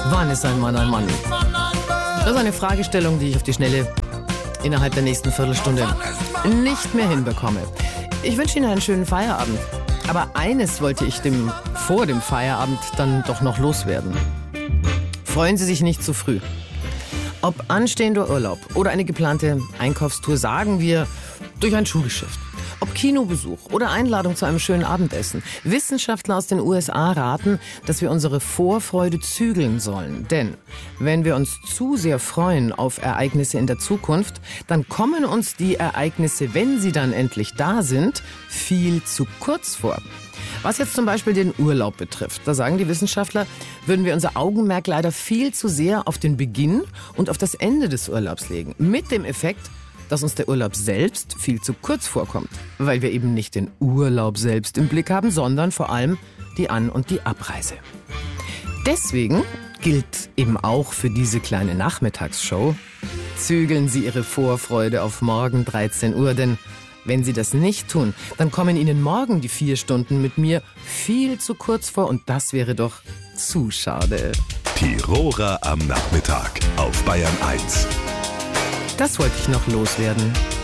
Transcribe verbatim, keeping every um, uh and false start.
Wann ist ein Mann ein Mann? Das ist eine Fragestellung, die ich auf die Schnelle innerhalb der nächsten Viertelstunde nicht mehr hinbekomme. Ich wünsche Ihnen einen schönen Feierabend. Aber eines wollte ich dem, vor dem Feierabend dann doch noch loswerden. Freuen Sie sich nicht zu früh. Ob anstehender Urlaub oder eine geplante Einkaufstour, sagen wir durch ein Schulgeschäft. Ob Kinobesuch oder Einladung zu einem schönen Abendessen. Wissenschaftler aus den U S A raten, dass wir unsere Vorfreude zügeln sollen. Denn wenn wir uns zu sehr freuen auf Ereignisse in der Zukunft, dann kommen uns die Ereignisse, wenn sie dann endlich da sind, viel zu kurz vor. Was jetzt zum Beispiel den Urlaub betrifft, da sagen die Wissenschaftler, würden wir unser Augenmerk leider viel zu sehr auf den Beginn und auf das Ende des Urlaubs legen. Mit dem Effekt, dass uns der Urlaub selbst viel zu kurz vorkommt, weil wir eben nicht den Urlaub selbst im Blick haben, sondern vor allem die An- und die Abreise. Deswegen gilt eben auch für diese kleine Nachmittagsshow, zügeln Sie Ihre Vorfreude auf morgen dreizehn Uhr, denn wenn Sie das nicht tun, dann kommen Ihnen morgen die vier Stunden mit mir viel zu kurz vor und das wäre doch zu schade. Tiroler am Nachmittag auf Bayern eins. Das wollte ich noch loswerden.